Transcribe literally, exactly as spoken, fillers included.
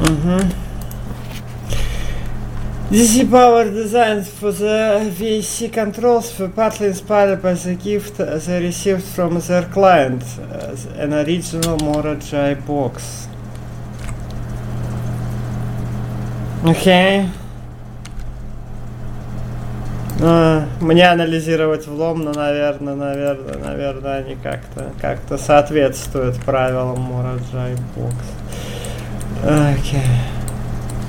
Угу. D C Power designs for the V A C controls were partly inspired by the gift they received from their client, uh, an original Morajai box. Окей. Okay. Uh, мне анализировать влом, но, наверное, наверное, наверное, они как-то как-то соответствуют правилам Morajai box. Окей. Okay.